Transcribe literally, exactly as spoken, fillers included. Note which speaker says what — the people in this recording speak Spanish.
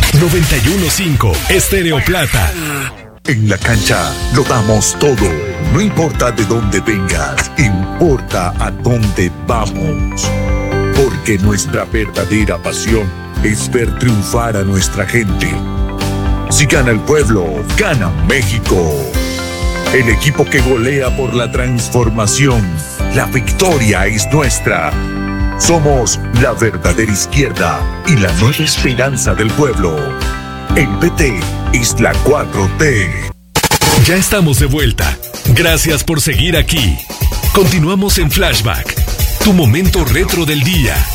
Speaker 1: noventa y uno punto cinco Estéreo Plata.
Speaker 2: En la cancha lo damos todo. No importa de dónde vengas, importa a dónde vamos. Porque nuestra verdadera pasión es ver triunfar a nuestra gente. Si gana el pueblo, gana México. El equipo que golea por la transformación. La victoria es nuestra. Somos la verdadera izquierda y la nueva esperanza del pueblo. El P T es la cuatro T.
Speaker 1: Ya estamos de vuelta. Gracias por seguir aquí. Continuamos en Flashback, tu momento retro del día.